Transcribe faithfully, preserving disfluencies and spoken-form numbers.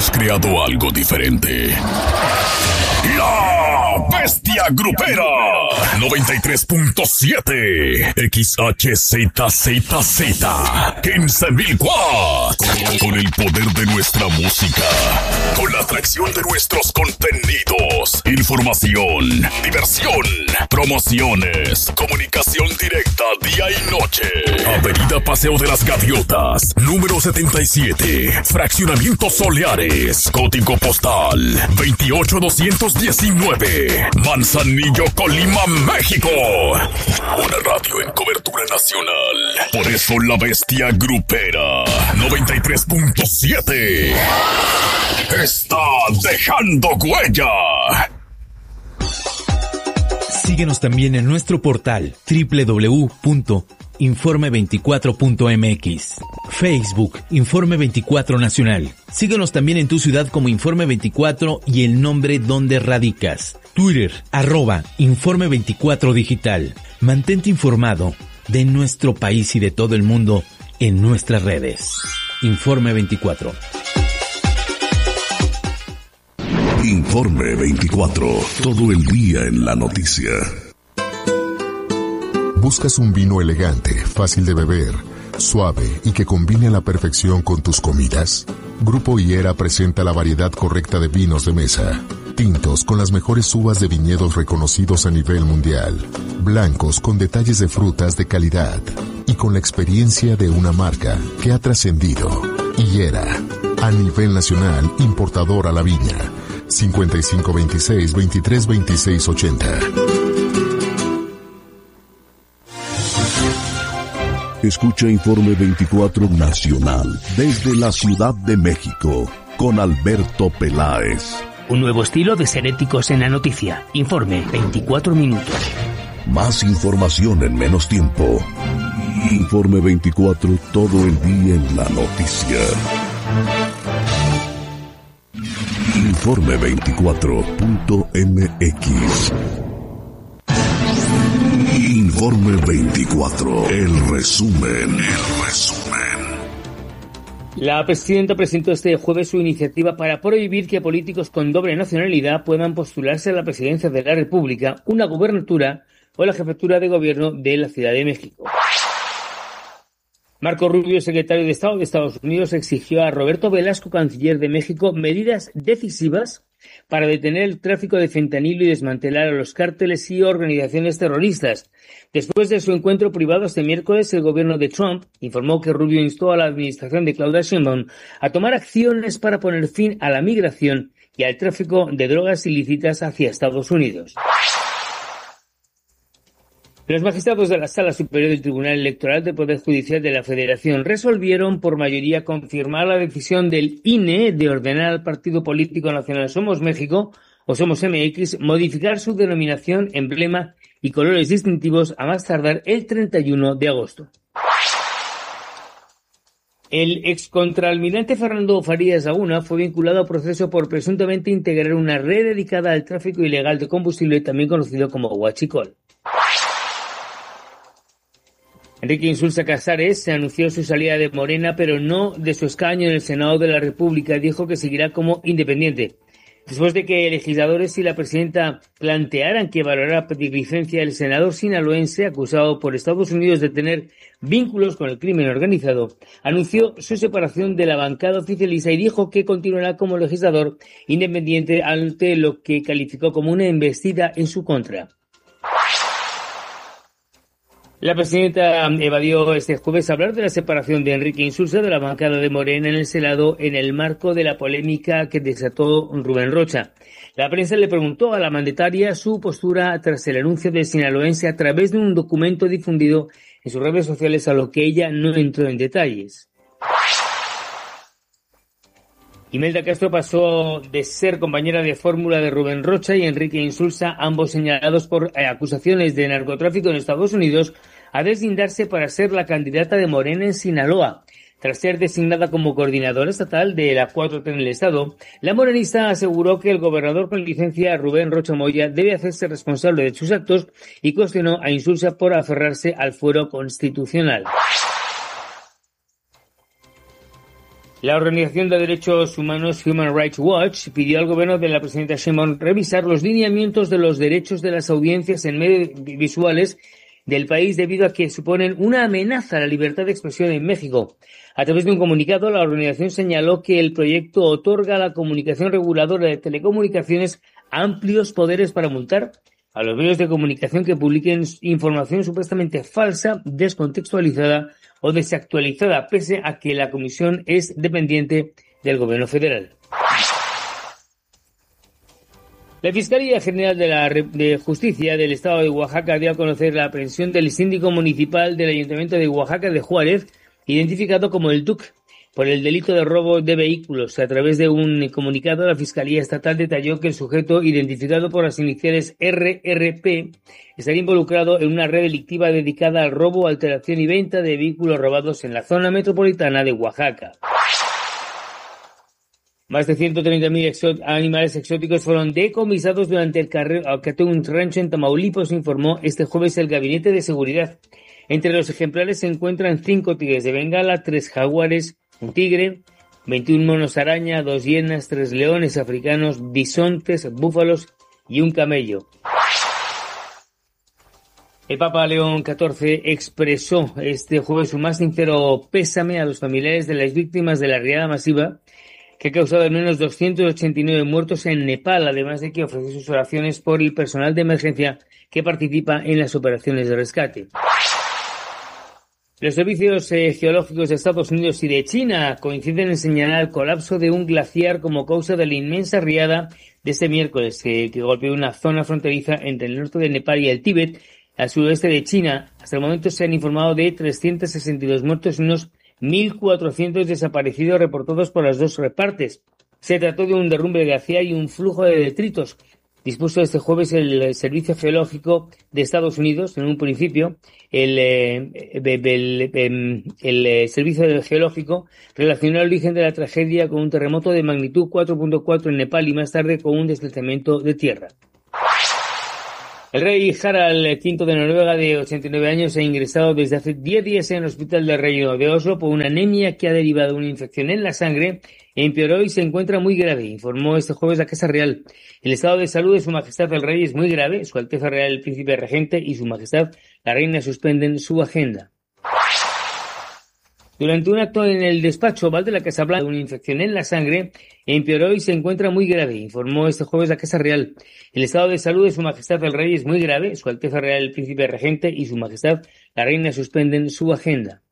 hemos creado algo diferente. La Bestia Grupera noventa y tres punto siete X H Z Z Z quince mil watts. Con el poder de nuestra música, con la atracción de nuestros contenidos, información, diversión, promociones, comunicación directa día y noche. Avenida Paseo de las Gaviotas, número setenta y siete, Fraccionamiento Soleares, código postal veintiocho mil doscientos diecinueve, Manzanillo, Colima, México. Una radio en cobertura nacional. Por eso la Bestia Grupera noventa y tres punto siete está dejando huella. Síguenos también en nuestro portal doble u doble u doble u punto informe veinticuatro punto m x, Facebook Informe veinticuatro Nacional. Síguenos también en tu ciudad como Informe veinticuatro y el nombre donde radicas. Twitter, arroba Informe veinticuatro Digital. Mantente informado de nuestro país y de todo el mundo en nuestras redes. Informe veinticuatro. Informe veinticuatro, todo el día en la noticia. ¿Buscas un vino elegante, fácil de beber, suave y que combine a la perfección con tus comidas? Grupo Higuera presenta la variedad correcta de vinos de mesa. Tintos con las mejores uvas de viñedos reconocidos a nivel mundial. Blancos con detalles de frutas de calidad. Y con la experiencia de una marca que ha trascendido. Higuera, a nivel nacional, importador a la viña. cincuenta y cinco veintiséis, veintitrés veintiséis ochenta. Escucha Informe veinticuatro Nacional desde la Ciudad de México con Alberto Peláez. Un nuevo estilo de ser éticos en la noticia. Informe veinticuatro minutos. Más información en menos tiempo. Informe veinticuatro, todo el día en la noticia. Informe veinticuatro punto m x. Informe veinticuatro, el resumen, el resumen. La presidenta presentó este jueves su iniciativa para prohibir que políticos con doble nacionalidad puedan postularse a la presidencia de la República, una gubernatura o la jefatura de gobierno de la Ciudad de México. Marco Rubio, secretario de Estado de Estados Unidos, exigió a Roberto Velasco, canciller de México, medidas decisivas para detener el tráfico de fentanilo y desmantelar a los cárteles y organizaciones terroristas. Después de su encuentro privado este miércoles, el gobierno de Trump informó que Rubio instó a la administración de Claudia Sheinbaum a tomar acciones para poner fin a la migración y al tráfico de drogas ilícitas hacia Estados Unidos. Los magistrados de la Sala Superior del Tribunal Electoral del Poder Judicial de la Federación resolvieron por mayoría confirmar la decisión del I N E de ordenar al partido político nacional Somos México, o Somos M X, modificar su denominación, emblema y colores distintivos a más tardar el treinta y uno de agosto. El excontraalmirante Fernando Farías Laguna fue vinculado a proceso por presuntamente integrar una red dedicada al tráfico ilegal de combustible, también conocido como huachicol. Enrique Insulza Casares se anunció su salida de Morena, pero no de su escaño en el Senado de la República. Dijo que seguirá como independiente. Después de que legisladores y la presidenta plantearan que valorara pedir licencia, el senador sinaloense, acusado por Estados Unidos de tener vínculos con el crimen organizado, anunció su separación de la bancada oficialista y dijo que continuará como legislador independiente ante lo que calificó como una embestida en su contra. La presidenta evadió este jueves hablar de la separación de Enrique Insulza de la bancada de Morena en el Senado en el marco de la polémica que desató Rubén Rocha. La prensa le preguntó a la mandataria su postura tras el anuncio del sinaloense a través de un documento difundido en sus redes sociales, a lo que ella no entró en detalles. Imelda Castro pasó de ser compañera de fórmula de Rubén Rocha y Enrique Insulza, ambos señalados por acusaciones de narcotráfico en Estados Unidos, a deslindarse para ser la candidata de Morena en Sinaloa. Tras ser designada como coordinadora estatal de la cuatro T en el estado, la morenista aseguró que el gobernador con licencia, Rubén Rocha Moya, debe hacerse responsable de sus actos y cuestionó a Insulza por aferrarse al fuero constitucional. La Organización de Derechos Humanos Human Rights Watch pidió al gobierno de la presidenta Sheinbaum revisar los lineamientos de los derechos de las audiencias en medios visuales del país debido a que suponen una amenaza a la libertad de expresión en México. A través de un comunicado, la organización señaló que el proyecto otorga a la Comunicación Reguladora de Telecomunicaciones amplios poderes para multar a los medios de comunicación que publiquen información supuestamente falsa, descontextualizada o desactualizada, pese a que la comisión es dependiente del gobierno federal. La Fiscalía General de la de Justicia del Estado de Oaxaca dio a conocer la aprehensión del síndico municipal del Ayuntamiento de Oaxaca de Juárez, identificado como el Duc, por el delito de robo de vehículos. A través de un comunicado, la Fiscalía Estatal detalló que el sujeto, identificado por las iniciales R R P, estaría involucrado en una red delictiva dedicada al robo, alteración y venta de vehículos robados en la zona metropolitana de Oaxaca. Más de ciento treinta mil exo- animales exóticos fueron decomisados durante el cateo de un rancho en Tamaulipas, informó este jueves el Gabinete de Seguridad. Entre los ejemplares se encuentran cinco tigres de Bengala, tres jaguares, un tigre, veintiún monos araña, dos hienas, tres leones africanos, bisontes, búfalos y un camello. El Papa León catorce expresó este jueves su más sincero pésame a los familiares de las víctimas de la riada masiva que ha causado al menos doscientos ochenta y nueve muertos en Nepal, además de que ofreció sus oraciones por el personal de emergencia que participa en las operaciones de rescate. Los servicios eh, geológicos de Estados Unidos y de China coinciden en señalar el colapso de un glaciar como causa de la inmensa riada de este miércoles, eh, que golpeó una zona fronteriza entre el norte de Nepal y el Tíbet, al suroeste de China. Hasta el momento se han informado de trescientos sesenta y dos muertos y unos mil cuatrocientos desaparecidos reportados por las dos partes. Se trató de un derrumbe glaciar y un flujo de detritos. Dispuso este jueves el Servicio Geológico de Estados Unidos, en un principio, el, eh, el, el, el Servicio Geológico relacionó el origen de la tragedia con un terremoto de magnitud cuatro punto cuatro en Nepal y más tarde con un deslizamiento de tierra. El rey Harald quinto de Noruega, de ochenta y nueve años, ha ingresado desde hace diez días en el hospital del Reino de Oslo por una anemia que ha derivado de una infección en la sangre, empeoró y se encuentra muy grave, informó este jueves la Casa Real. El estado de salud de Su Majestad el Rey es muy grave. Su Alteza Real el Príncipe Regente y Su Majestad la Reina suspenden su agenda. Durante un acto en el despacho oval de la Casa Blanca, una infección en la sangre empeoró y se encuentra muy grave, informó este jueves la Casa Real. El estado de salud de Su Majestad el Rey es muy grave. Su Alteza Real el Príncipe Regente y Su Majestad la Reina suspenden su agenda.